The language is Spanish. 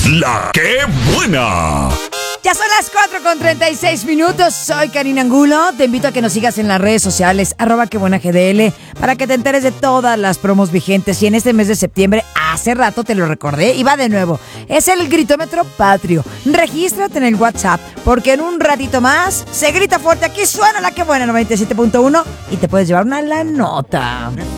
La que buena. Ya son las 4:36. Soy Karina Angulo. Te invito a que nos sigas en las redes sociales, @quebuenagdl, para que te enteres de todas las promos vigentes. Y en este mes de septiembre, hace rato te lo recordé y va de nuevo. Es el Gritómetro Patrio. Regístrate en el WhatsApp, porque en un ratito más se grita fuerte. Aquí suena la que buena 97.1 y te puedes llevar una la nota.